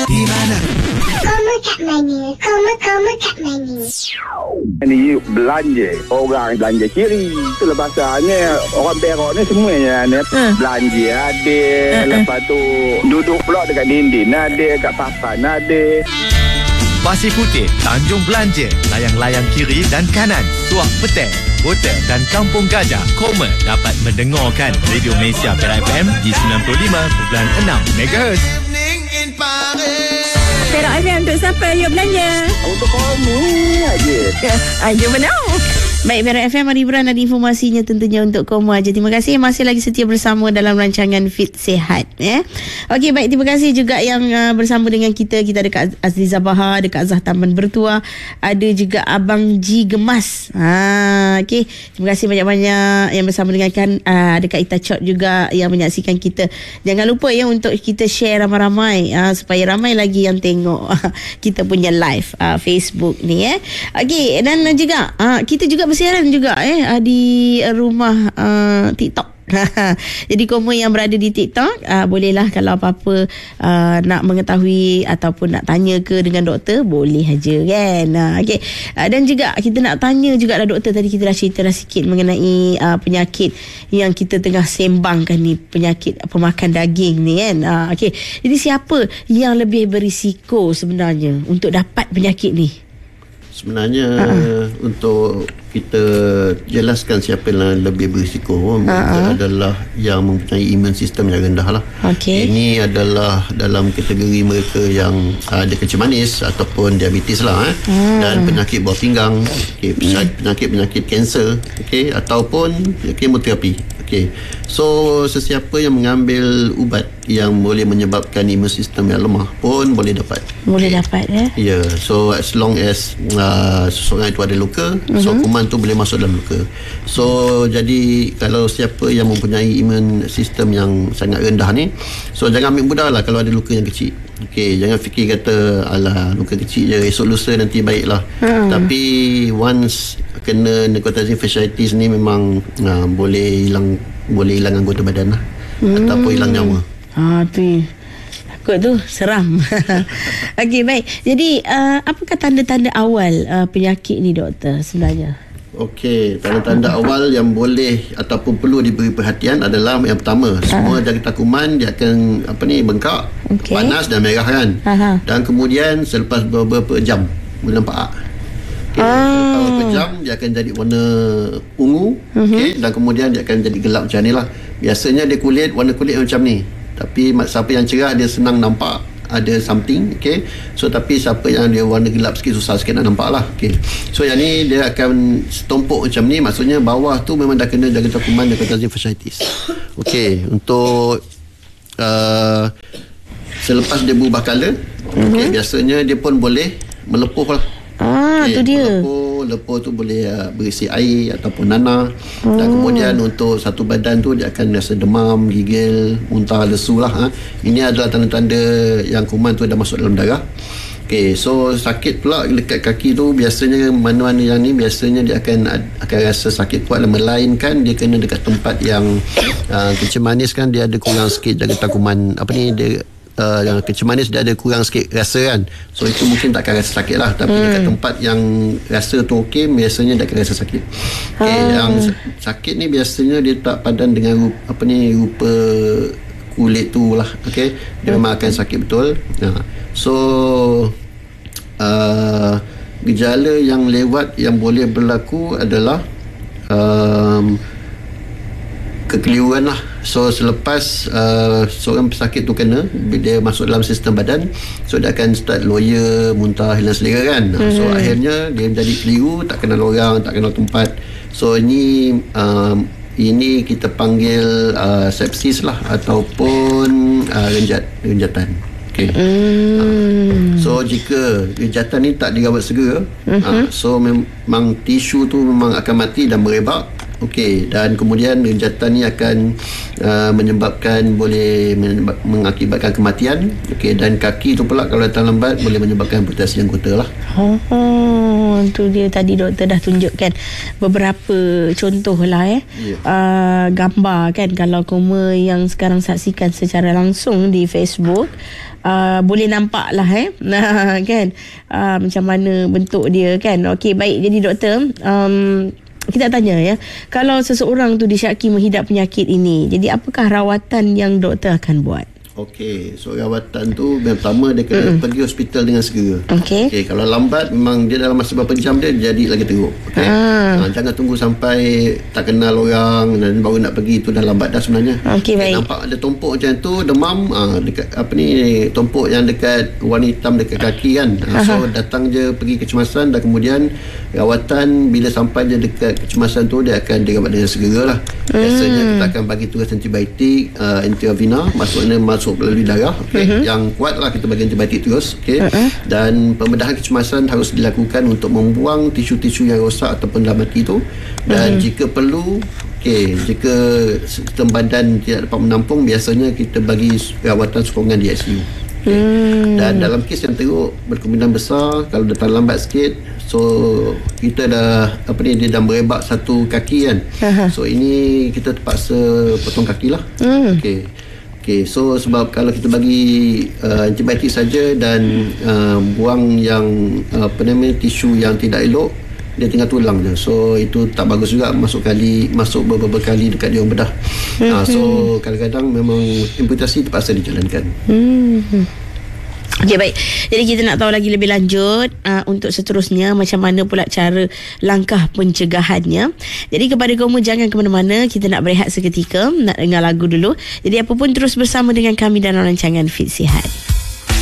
di mana? Koma kat mana? Koma kat mana? Ni belanja, orang belanja kiri. Itulah bahasanya. Orang berok ni semuanya belanja ada. Lepas tu duduk pula dekat dinding ada, kat papan ada. Pasir Putih, Tanjung Belanja, layang-layang kiri dan kanan, Tuak Petang, Kota dan Kampung Gajah. Koma dapat mendengarkan Radio Malaysia Perak FM di 95.6 MHz. Perak FM untuk siapa? Yuk belanja. Untuk kamu aja. Ayo menau. Baik, Perak FM hari Buran ada informasinya tentunya untuk kamu aja. Terima kasih masih lagi setia bersama dalam rancangan Fit Sihat. Okey, baik, terima kasih juga yang bersama dengan kita. Kita ada Kak Azliza Bahar, ada Kak Zah Taman Bertuah, ada juga Abang Ji Gemas. Okey, terima kasih banyak-banyak yang bersama dengan ada Kak Ita Chot juga yang menyaksikan kita. Jangan lupa ya untuk kita share ramai-ramai supaya ramai lagi yang tengok kita punya live Facebook ni Okey, dan juga kita juga bersiaran juga di rumah TikTok. Jadi kamu yang berada di TikTok bolehlah kalau apa-apa nak mengetahui ataupun nak tanya ke dengan doktor, boleh aja kan. Okey. Dan juga kita nak tanya jugalah doktor, tadi kita dah cerita sikit mengenai penyakit yang kita tengah sembangkan ni, penyakit pemakan daging ni kan. Okey. Jadi siapa yang lebih berisiko sebenarnya untuk dapat penyakit ni? Sebenarnya untuk kita jelaskan siapa yang lebih berisiko, mereka adalah yang mempunyai imun sistem yang rendah lah. Ini adalah dalam kategori mereka yang ada kencing manis ataupun diabetes lah dan penyakit buah pinggang, penyakit kanser, ataupun kemoterapi. So sesiapa yang mengambil ubat yang boleh menyebabkan imun sistem yang lemah pun boleh dapat. Boleh dapat so as long as seseorang itu ada luka, so kuman tu boleh masuk dalam luka. So jadi kalau siapa yang mempunyai imun sistem yang sangat rendah ni, so jangan ambil mudah lah kalau ada luka yang kecil. Jangan fikir kata alah luka kecil je, esok lusa nanti baik lah. Tapi once kena necrotizing fasciitis ni memang boleh hilang anggota badan lah, ataupun hilang nyawa. Tu takut tu, seram. Okey, baik. Jadi apakah tanda-tanda awal penyakit ni doktor sebenarnya? Tanda-tanda awal yang boleh ataupun perlu diberi perhatian adalah yang pertama, semua jangkitan kuman dia akan bengkak, panas dan merah kan. Dan kemudian selepas beberapa jam boleh nampak selepas beberapa jam dia akan jadi warna ungu, dan kemudian dia akan jadi gelap macam ni lah. Biasanya dia warna kulit macam ni, tapi siapa yang cerah dia senang nampak ada something, so tapi siapa yang dia warna gelap sikit susah sikit nak nampak lah. So yang ni dia akan setumpuk macam ni, maksudnya bawah tu memang dah kena jangkitan kuman necrotizing fasciitis. Untuk selepas dia berubah colour, biasanya dia pun boleh melepuh lah. Tu dia. Lepuh tu boleh berisi air ataupun nanah. Dan kemudian untuk satu badan tu dia akan rasa demam, gigil, muntah, lesu lah. Ini adalah tanda-tanda yang kuman tu dah masuk dalam darah. So sakit pula dekat kaki tu, biasanya mana-mana yang ni biasanya dia akan rasa sakit kuat, melainkan dia kena dekat tempat yang kencing manis kan, dia ada kurang sikit jangkitan kuman dia yang kencing manis dia ada kurang sikit rasa kan, so itu mungkin tak akan rasa sakit lah. Tapi dekat tempat yang rasa tu biasanya dia akan rasa sakit. Yang sakit ni biasanya dia tak padan dengan rupa kulit tu lah. Dia memang akan sakit betul. So gejala yang lewat yang boleh berlaku adalah kekeliruan lah. So selepas seorang pesakit tu kena, dia masuk dalam sistem badan, so dia akan start loya, muntah, hilang selera kan. So akhirnya dia menjadi keliru, tak kenal orang, tak kenal tempat. So ini kita panggil sepsis lah, ataupun renjatan. So jika renjatan ni tak dirawat segera, so memang tisu tu memang akan mati dan merebak. Okey, dan kemudian jatuhan ni akan mengakibatkan kematian. Okey, dan kaki tu pula kalau datang lambat boleh menyebabkan amputasi anggota lah. Tu dia tadi doktor dah tunjukkan beberapa contoh lah gambar kan. Kalau koma yang sekarang saksikan secara langsung di Facebook, boleh nampak lah kan macam mana bentuk dia kan. Okey, baik. Jadi doktor, kita tanya kalau seseorang tu disyaki mengidap penyakit ini, jadi apakah rawatan yang doktor akan buat? Okey, so rawatan tu yang pertama dia kena pergi hospital dengan segera. Okey, kalau lambat memang dia dalam masa beberapa jam dia jadi lagi teruk. Okey. Jangan tunggu sampai tak kenal orang dan baru nak pergi, tu dah lambat dah sebenarnya. Okey, baik. Nampak ada tumpuk macam tu, demam, dekat tumpuk yang dekat warna hitam dekat kaki kan. So datang je pergi kecemasan dan kemudian rawatan bila sampai je dekat kecemasan tu dia akan dirawat dengan segera lah. Biasanya kita akan bagi tugas antibiotik intravena, maksudnya masuk melalui darah. Yang kuat lah kita bagi antibiotik terus. Dan pembedahan kecemasan harus dilakukan untuk membuang tisu-tisu yang rosak ataupun dah mati tu. Dan jika perlu, jika sistem badan tidak dapat menampung, biasanya kita bagi rawatan sokongan di ICU. Dan dalam kes yang teruk berkemungkinan besar kalau datang lambat sikit, so kita dah dia dah merebak satu kaki kan. So ini kita terpaksa potong kaki lah. Okey, so sebab kalau kita bagi antibiotik saja dan buang yang tisu yang tidak elok, dia tinggal tulang je. So itu tak bagus juga, masuk beberapa kali dekat dia orang bedah. So kadang-kadang memang amputasi terpaksa dijalankan. Okey, baik. Jadi kita nak tahu lagi lebih lanjut untuk seterusnya macam mana pula cara langkah pencegahannya. Jadi kepada kamu jangan ke mana-mana, kita nak berehat seketika, nak dengar lagu dulu. Jadi apa pun terus bersama dengan kami dalam rancangan Fit Sihat.